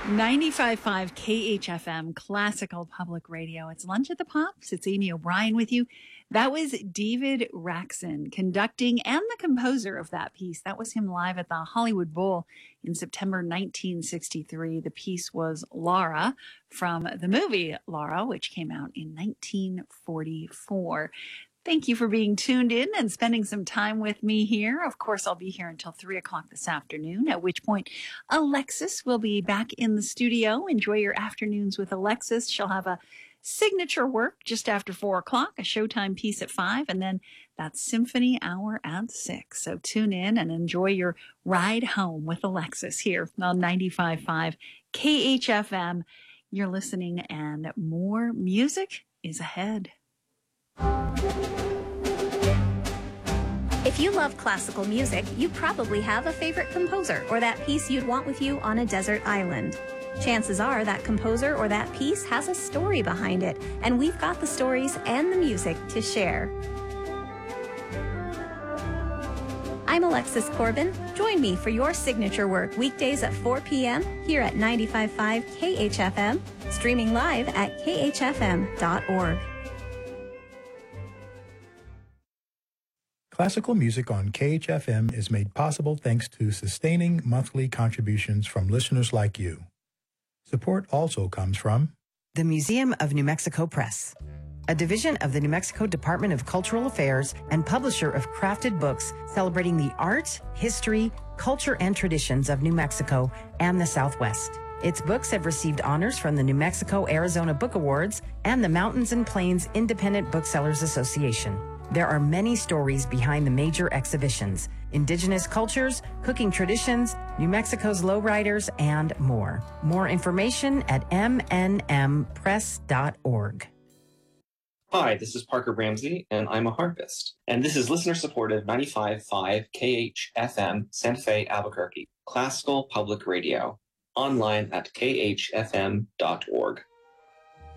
95.5 KHFM, Classical Public Radio. It's Lunch at the Pops. It's Amy O'Brien with you. That was David Raksin conducting and the composer of that piece. That was him live at the Hollywood Bowl in September 1963. The piece was Laura from the movie Laura, which came out in 1944. Thank you for being tuned in and spending some time with me here. Of course, I'll be here until 3 o'clock this afternoon, at which point Alexis will be back in the studio. Enjoy your afternoons with Alexis. She'll have a signature work just after 4 o'clock, a Showtime piece at 5, and then that symphony hour at 6. So tune in and enjoy your ride home with Alexis here on 95.5 KHFM. You're listening, and more music is ahead. If you love classical music, you probably have a favorite composer or that piece you'd want with you on a desert island. Chances are that composer or that piece has a story behind it, and we've got the stories and the music to share. I'm Alexis Corbin. Join me for your signature work weekdays at 4 p.m. here at 95.5 KHFM, streaming live at khfm.org. Classical music on KHFM is made possible thanks to sustaining monthly contributions from listeners like you. Support also comes from the Museum of New Mexico Press, a division of the New Mexico Department of Cultural Affairs and publisher of crafted books celebrating the art, history, culture, and traditions of New Mexico and the Southwest. Its books have received honors from the New Mexico-Arizona Book Awards and the Mountains and Plains Independent Booksellers Association. There are many stories behind the major exhibitions: indigenous cultures, cooking traditions, New Mexico's lowriders, and more. More information at mnmpress.org. Hi, this is Parker Ramsey, and I'm a harpist. And this is listener-supported 95.5 KHFM Santa Fe, Albuquerque, Classical Public Radio, online at khfm.org.